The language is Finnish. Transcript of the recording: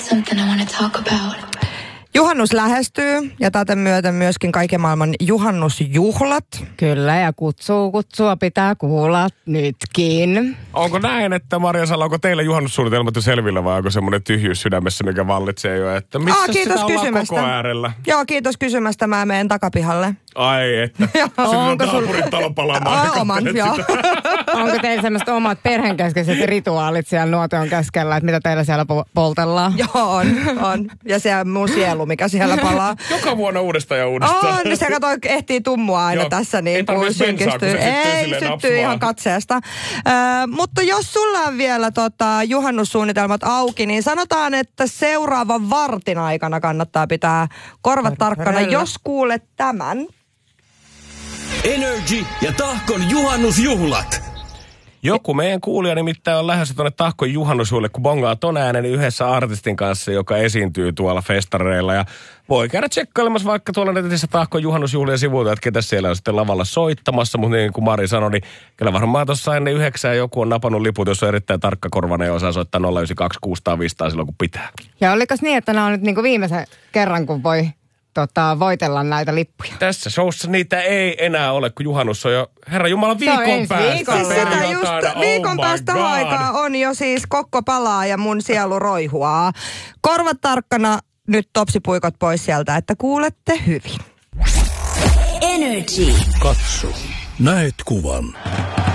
something I want to talk about. Juhannus lähestyy ja täten myöten myöskin kaiken maailman juhannusjuhlat. Kyllä, ja kutsua pitää kuulla nytkin. Onko näin, että Maria Salo, onko teillä juhannussuunnitelmat jo selvillä vai onko semmoinen tyhjyys sydämessä, mikä vallitsee jo, että missä sitä ollaan koko äärellä? Joo, kiitos kysymästä. Mä menen takapihalle. Ai, että onko naapurin talo palaamaan? Oman, joo. Onko teillä semmoista omat perheenkeskeiset rituaalit siellä nuotion keskellä, että mitä teillä siellä poltellaan? Joo, on. Ja se on mun sielu, mikä siellä palaa. Joka vuonna uudestaan ja uudestaan. On, se kato ehtii tummua aina tässä niin kuin synkistyy. Ei, syttyy ihan katseesta. Mutta jos sulla on vielä juhannussuunnitelmat auki, niin sanotaan, että seuraavan vartin aikana kannattaa pitää korvat tarkkana, jos kuulet tämän. Energy ja Tahkon juhannusjuhlat. Joku meidän kuulija nimittäin on lähdössä tuonne Tahkon juhannusjuhlille, kun bongaa ton äänen yhdessä artistin kanssa, joka esiintyy tuolla festareilla. Ja voi käydä tsekkailemassa vaikka tuolla netissä Tahkon juhannusjuhlien sivuilta, että ketä siellä on sitten lavalla soittamassa. Mutta niin kuin Mari sanoi, niin kyllä varmaan tuossa ennen 9 joku on napannut liput, jos on erittäin tarkkakorvainen ja osaa soittaa 092 600 500 silloin, kun pitää. Ja olikos niin, että nämä on nyt niin kuin viimeisen kerran, kun voi voitella näitä lippuja? Tässä showssa niitä ei enää ole, kun juhannus on jo, herra jumala, viikon päästä. Siis sitä just viikon päästä aikaa on jo siis kokko palaa ja mun sielu roihuaa. Korvat tarkkana, nyt topsipuikot pois sieltä, että kuulette hyvin. Energy. Katso, näet kuvan.